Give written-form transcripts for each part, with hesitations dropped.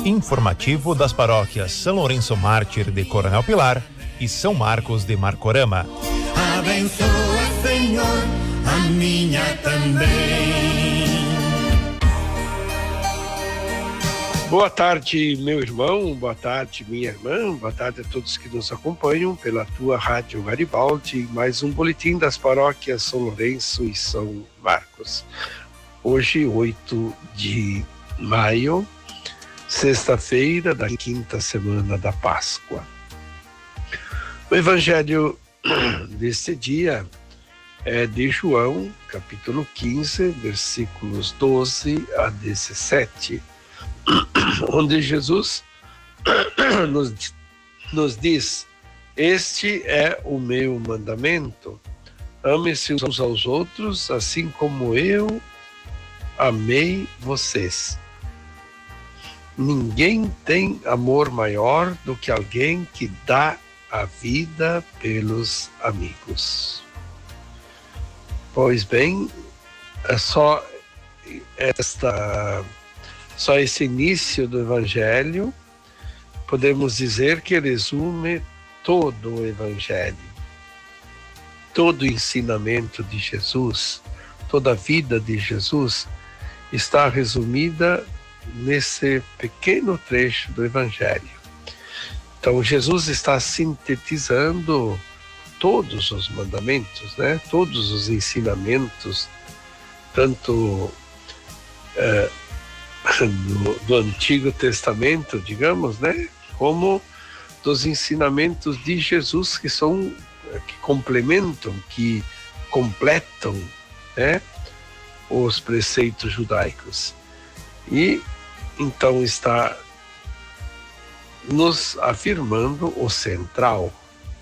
informativo das paróquias São Lourenço Mártir de Coronel Pilar e São Marcos de Marcorama. Abençoa, Senhor, a minha também. Boa tarde, meu irmão, boa tarde, minha irmã, boa tarde a todos que nos acompanham pela tua Rádio Garibaldi, mais um boletim das paróquias São Lourenço e São Marcos. Hoje, 8 de maio, sexta-feira da quinta semana da Páscoa. O evangelho deste dia é de João, capítulo 15, versículos 12 a 17, onde Jesus nos diz: este é o meu mandamento, ame-se uns aos outros, assim como eu amei vocês. Ninguém tem amor maior do que alguém que dá a vida pelos amigos. Pois bem, é só esse início do Evangelho, podemos dizer que resume todo o Evangelho, todo o ensinamento de Jesus, toda a vida de Jesus está resumida nesse pequeno trecho do Evangelho. Então, Jesus está sintetizando todos os mandamentos, né? Todos os ensinamentos, tanto do Antigo Testamento, digamos, né? Como dos ensinamentos de Jesus que complementam, que completam, né, os preceitos judaicos. E então está nos afirmando o central,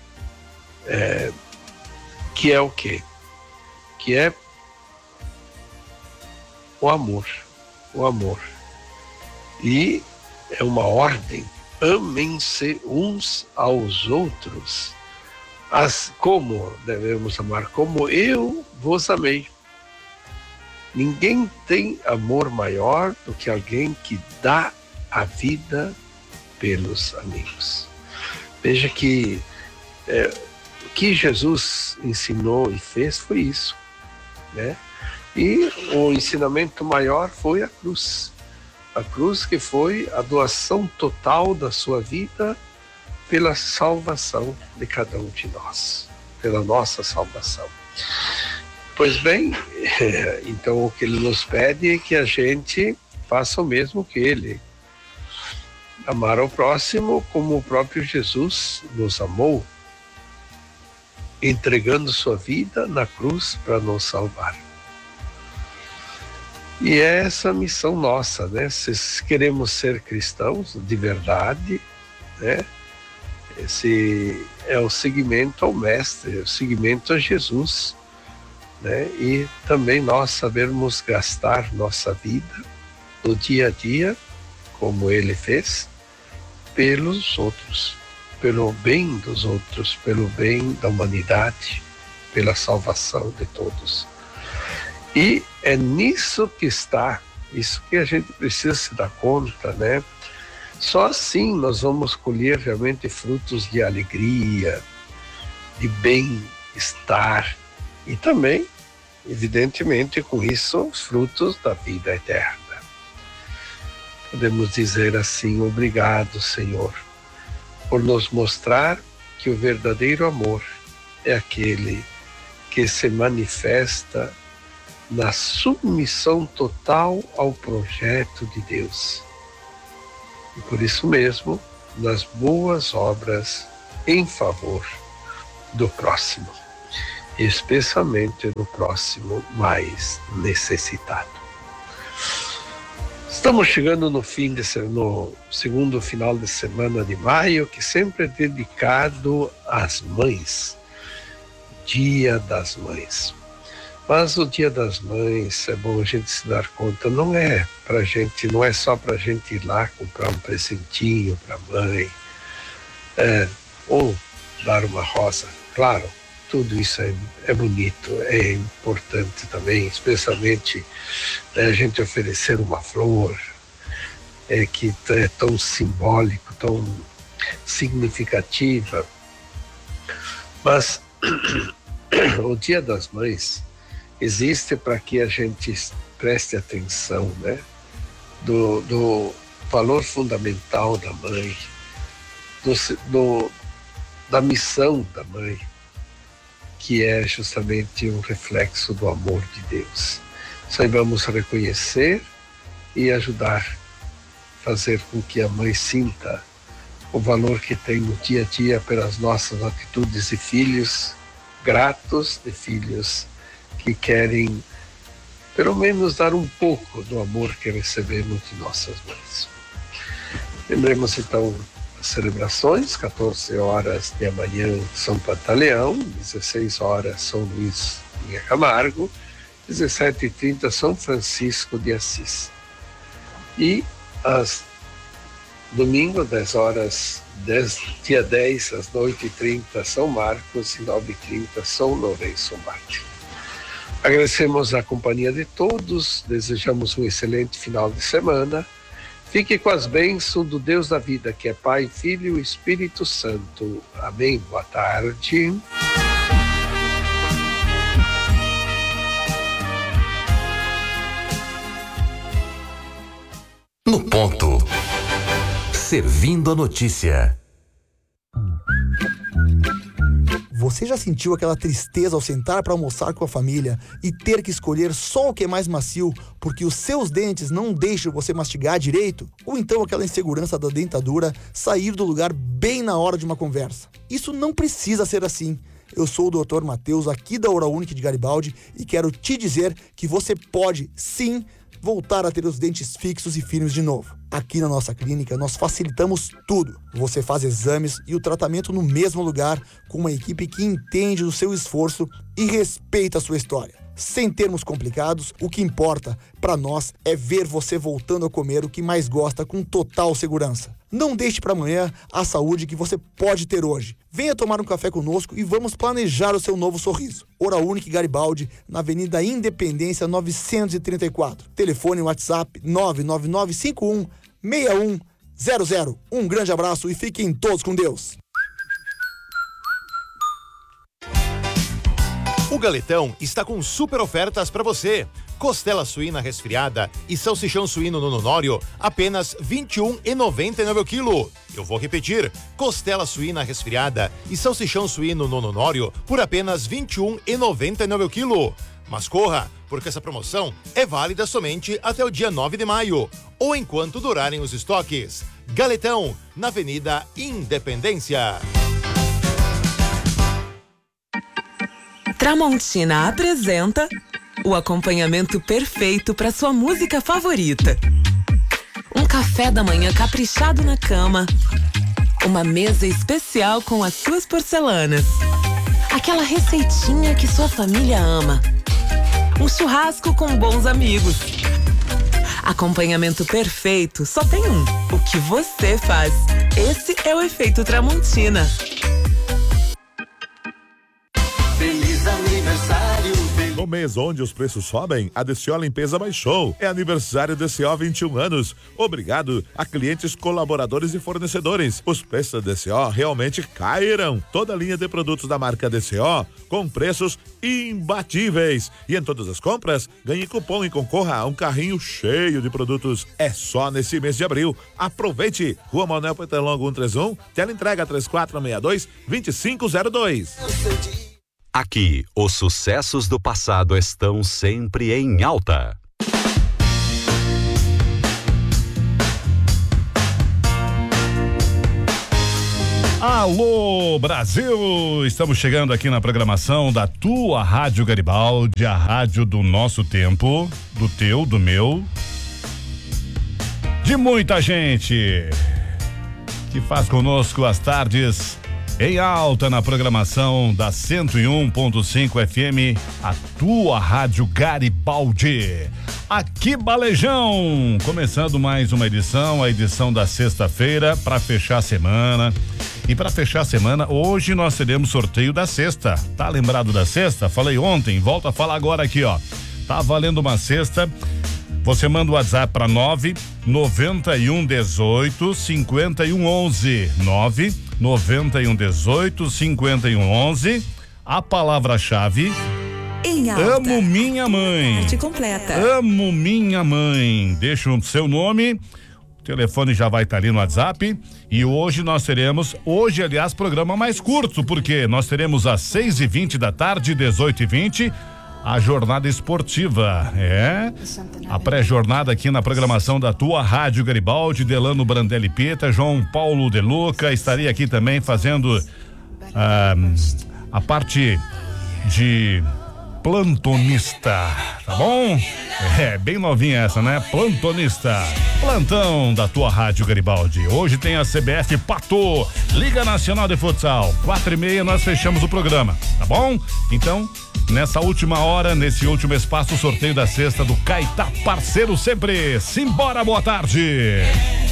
que é o quê? Que é o amor. O amor. E é uma ordem: amem-se uns aos outros. Como devemos amar? Como eu vos amei. Ninguém tem amor maior do que alguém que dá a vida pelos amigos. Veja que o que Jesus ensinou e fez foi isso, né? E o ensinamento maior foi a cruz. A cruz, que foi a doação total da sua vida pela salvação de cada um de nós, pela nossa salvação. Pois bem, então o que ele nos pede é que a gente faça o mesmo que ele. Amar ao próximo como o próprio Jesus nos amou, entregando sua vida na cruz para nos salvar. E é essa a missão nossa, né? Se queremos ser cristãos de verdade, né? Esse é o seguimento ao Mestre, é o seguimento a Jesus, né? E também nós sabermos gastar nossa vida no dia a dia, como ele fez, pelos outros, pelo bem dos outros, pelo bem da humanidade, pela salvação de todos. E é nisso que está, isso que a gente precisa se dar conta, né? Só assim nós vamos colher realmente frutos de alegria, de bem-estar e também, evidentemente, com isso, os frutos da vida eterna. Podemos dizer assim: obrigado, Senhor, por nos mostrar que o verdadeiro amor é aquele que se manifesta na submissão total ao projeto de Deus. E por isso mesmo, nas boas obras em favor do próximo, especialmente do próximo mais necessitado. Estamos chegando no segundo final de semana de maio, que sempre é dedicado às mães, Dia das Mães. Mas o Dia das Mães, é bom a gente se dar conta, não é só para a gente ir lá comprar um presentinho para a mãe, ou dar uma rosa. Claro, tudo isso é bonito, é importante também, especialmente a gente oferecer uma flor, que é tão simbólico, tão significativa. Mas o Dia das Mães existe para que a gente preste atenção, né, do valor fundamental da mãe, da missão da mãe, que é justamente um reflexo do amor de Deus. Saibamos reconhecer e ajudar, fazer com que a mãe sinta o valor que tem no dia a dia pelas nossas atitudes de filhos gratos, de filhos que querem pelo menos dar um pouco do amor que recebemos de nossas mães. Lembremos então as celebrações: 14 horas de amanhã São Pantaleão, 16 horas São Luís Minha Camargo, 17h30 São Francisco de Assis. E domingo, 10 horas, dia 10, às 8h30, São Marcos, e 9h30, São Lourenço Mártir. Agradecemos a companhia de todos, desejamos um excelente final de semana. Fique com as bênçãos do Deus da vida, que é Pai, Filho e Espírito Santo. Amém. Boa tarde. No ponto. Servindo a notícia. Você já sentiu aquela tristeza ao sentar para almoçar com a família e ter que escolher só o que é mais macio porque os seus dentes não deixam você mastigar direito? Ou então aquela insegurança da dentadura sair do lugar bem na hora de uma conversa? Isso não precisa ser assim. Eu sou o Dr. Matheus, aqui da Oral-Unique de Garibaldi, e quero te dizer que você pode, sim, voltar a ter os dentes fixos e firmes de novo. Aqui na nossa clínica, nós facilitamos tudo. Você faz exames e o tratamento no mesmo lugar, com uma equipe que entende do seu esforço e respeita a sua história. Sem termos complicados, o que importa para nós é ver você voltando a comer o que mais gosta com total segurança. Não deixe para amanhã a saúde que você pode ter hoje. Venha tomar um café conosco e vamos planejar o seu novo sorriso. Oral-Unique Garibaldi, na Avenida Independência 934. Telefone WhatsApp 999516100. Um grande abraço e fiquem todos com Deus. O Galetão está com super ofertas para você. Costela suína resfriada e salsichão suíno no Nonório, apenas R$ 21,99 o quilo. Eu vou repetir: costela suína resfriada e salsichão suíno no Nonório por apenas R$ 21,99 o quilo. Mas corra, porque essa promoção é válida somente até o dia 9 de maio, ou enquanto durarem os estoques. Galetão, na Avenida Independência. Tramontina apresenta o acompanhamento perfeito para sua música favorita. Um café da manhã caprichado na cama, uma mesa especial com as suas porcelanas, aquela receitinha que sua família ama, um churrasco com bons amigos. Acompanhamento perfeito só tem um: o que você faz. Esse é o efeito Tramontina. Feliz aniversário. No mês onde os preços sobem, a DCO Limpeza baixou. É aniversário DCO 21 anos. Obrigado a clientes, colaboradores e fornecedores. Os preços da DCO realmente caíram. Toda a linha de produtos da marca DCO com preços imbatíveis. E em todas as compras, ganhe cupom e concorra a um carrinho cheio de produtos. É só nesse mês de abril. Aproveite! Rua Manuel Peterlongo 131, tela entrega 3462-2502. Aqui, os sucessos do passado estão sempre em alta. Alô, Brasil! Estamos chegando aqui na programação da tua Rádio Garibaldi, a rádio do nosso tempo, do teu, do meu, de muita gente que faz conosco as tardes em alta na programação da 101.5 FM, a tua Rádio Garibaldi. Aqui, Balejão, começando mais uma edição, a edição da sexta-feira, para fechar a semana. E para fechar a semana, hoje nós teremos sorteio da sexta. Tá lembrado da sexta? Falei ontem, volto a falar agora aqui, ó. Tá valendo uma cesta. Você manda o WhatsApp para 991185111. 991185111. A palavra-chave: Em alta. Amo minha mãe. Arte completa. Amo minha mãe. Deixa o seu nome. O telefone já vai estar ali no WhatsApp. E hoje nós teremos, aliás, programa mais curto, porque nós teremos às 6h20 da tarde, 18h20, a jornada esportiva. A pré-jornada aqui na programação da tua Rádio Garibaldi. Delano Brandelli Pita, João Paulo De Luca estaria aqui também fazendo a parte de plantonista, tá bom? Bem novinha essa, né? Plantonista. Plantão da tua Rádio Garibaldi. Hoje tem a CBF Pato, Liga Nacional de Futsal. 4h30 nós fechamos o programa, tá bom? Então, nessa última hora, nesse último espaço, o sorteio da cesta do Caetá, parceiro sempre. Simbora, boa tarde.